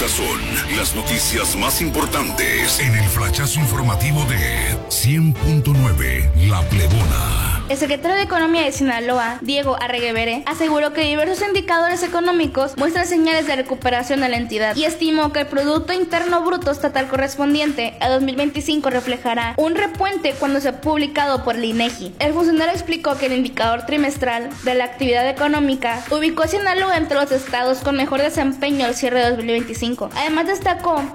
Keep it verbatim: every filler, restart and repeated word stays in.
Estas son las noticias más importantes en el flachazo informativo de cien punto nueve La Plebona. El secretario de Economía de Sinaloa, Diego Arreguevere, aseguró que diversos indicadores económicos muestran señales de recuperación de la entidad y estimó que el Producto Interno Bruto estatal correspondiente a dos mil veinticinco reflejará un repunte cuando sea publicado por el INEGI. El funcionario explicó que el indicador trimestral de la actividad económica ubicó a Sinaloa entre los estados con mejor desempeño al cierre de dos mil veinticinco. Además destacó